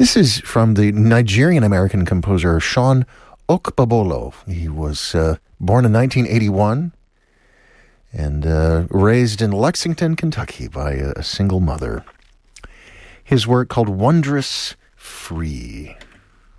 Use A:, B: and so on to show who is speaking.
A: This is from the Nigerian-American composer Sean Okpebholo. He was born in 1981 and raised in Lexington, Kentucky by a single mother. His work called Wondrous Free.